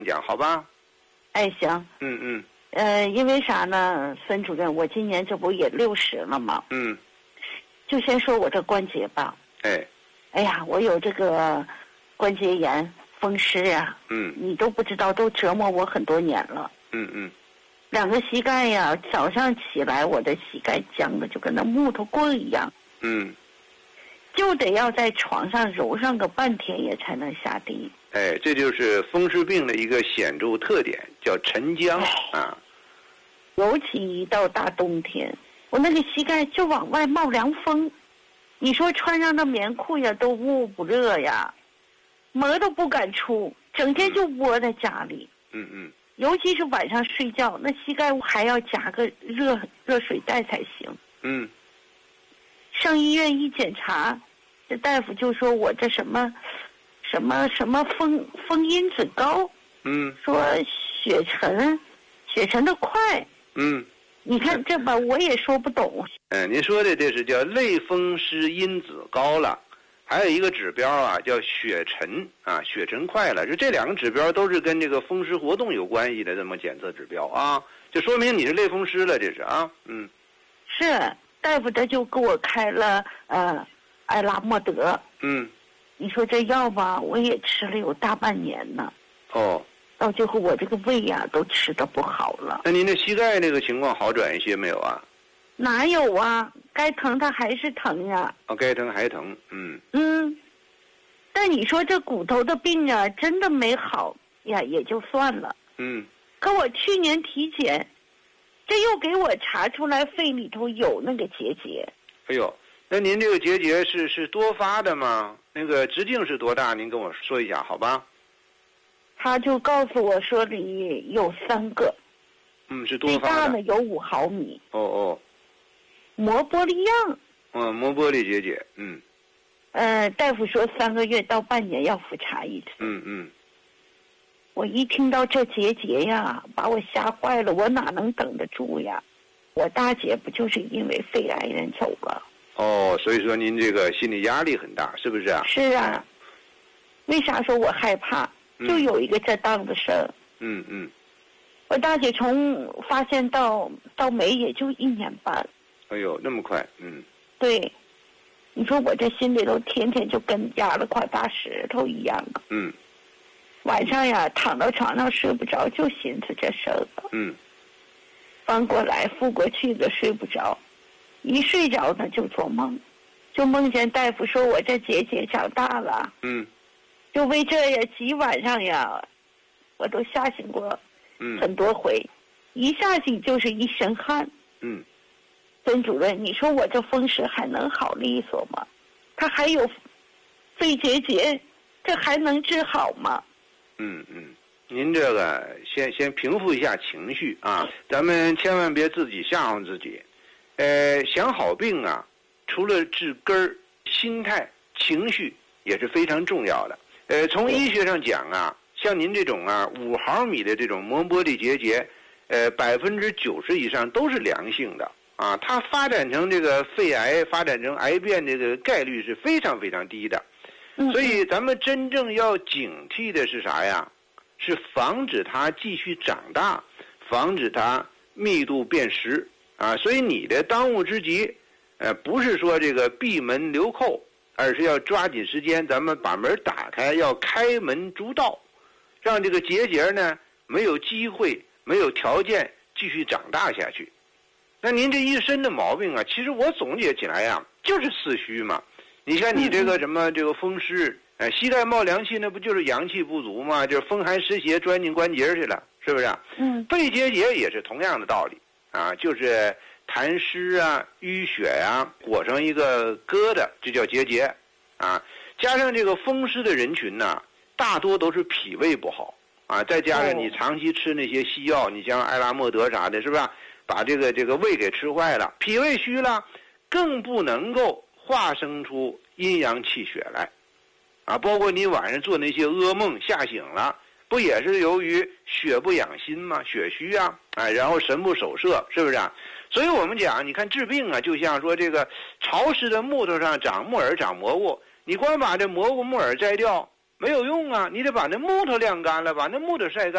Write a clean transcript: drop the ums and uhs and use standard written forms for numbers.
讲好吧？ 哎，行。 嗯嗯。 因为啥呢，孙主任，我今年这不也60了吗？ 嗯。 就先说我这关节吧。哎呀，我有这个关节炎、风湿啊。 嗯。 你都不知道，都折磨我很多年了。 嗯嗯。 两个膝盖呀，早上起来我的膝盖僵的就跟那木头棍一样。 嗯。 就得要在床上揉上个半天也才能下地。 这就是风湿病的一个显著特点，叫沉僵啊。 尤其一到大冬天，我那个膝盖就往外冒凉风，你说穿上那棉裤呀都捂不热呀，门都不敢出，整天就窝在家里。 嗯嗯。 尤其是晚上睡觉，那膝盖还要夹个热水袋才行。 嗯。 上医院一检查，这大夫就说我这什么风因子高。 嗯。 说血沉的快。 嗯。 你看这吧，我也说不懂。 您说的这是叫类风湿因子高了，还有一个指标啊，叫血沉啊，血沉快了。这两个指标都是跟这个风湿活动有关系的这么检测指标啊，就说明你是类风湿了，这是啊。嗯。 是大夫他就给我开了艾拉莫德。 嗯。 你说这药吧，我也吃了有大半年呢。 哦。 到最后我这个胃呀都吃得不好了。 那您这膝盖这个情况好转一些没有啊？ 哪有啊，该疼它还是疼呀。 该疼还疼。嗯。 嗯。但你说这骨头的病啊，真的没好呀，也就算了。 嗯。 可我去年体检，这又给我查出来肺里头有那个结节。 哎呦，那您这个结节是多发的吗？那个直径是多大？您跟我说一下好吧？ 他就告诉我说里有3个。 是多发的。 最大的有5毫米。 哦。 膜玻璃样。 膜玻璃结节。嗯。 大夫说3个月到半年要复查一次。 嗯。 我一听到这结节呀，把我吓坏了，我哪能等得住呀？我大姐不就是因为肺癌人走了？ 哦，所以说您这个心理压力很大，是不是啊？ 是啊。为啥说我害怕？就有一个这档子事儿。 嗯。 我大姐从发现到没也就1年半。 哎呦，那么快。嗯。 对。你说我这心里头天天就跟压了块大石头一样啊。 嗯。 晚上呀，躺到床上睡不着，就寻思这事儿了。 嗯。 翻过来覆过去的睡不着，一睡着呢就做梦，就梦见大夫说我这结节长大了。 嗯。 就为这呀，几晚上呀，我都吓醒过很多回。一吓醒就是一身汗。 嗯。 孙主任，你说我这风湿还能好利索吗？他还有肺结节，这还能治好吗？ 您这个先平复一下情绪啊，咱们千万别自己吓唬自己。想好病啊，除了治根儿，心态、情绪也是非常重要的。从医学上讲啊，像您这种啊5毫米的这种膜玻璃结节，90%以上都是良性的啊，它发展成这个肺癌、发展成癌变这个概率是非常非常低的。所以咱们真正要警惕的是啥呀？是防止它继续长大，防止它密度变实啊。所以你的当务之急，不是说这个闭门留寇，而是要抓紧时间，咱们把门打开，要开门逐道，让这个结节呢没有机会、没有条件继续长大下去。那您这一身的毛病啊，其实我总结起来呀，就是四虚嘛。你看你这个什么这个风湿，膝盖冒凉气，那不就是阳气不足吗？就是风寒湿邪钻进关节去了，是不是？肺结节也是同样的道理啊，就是痰湿啊、淤血啊，裹上一个疙瘩，这叫结节啊。加上这个风湿的人群呢，大多都是脾胃不好啊，再加上你长期吃那些西药，你像艾拉莫德啥的，是吧？把这个胃给吃坏了，脾胃虚了，更不能够化生出阴阳气血来啊。包括你晚上做那些噩梦，吓醒了，不也是由于血不养心吗？血虚啊，然后神不守舍，是不是啊？所以我们讲，你看治病啊，就像说这个潮湿的木头上长木耳、长蘑菇，你光把这蘑菇木耳摘掉没有用啊，你得把那木头晾干了，把那木头晒干。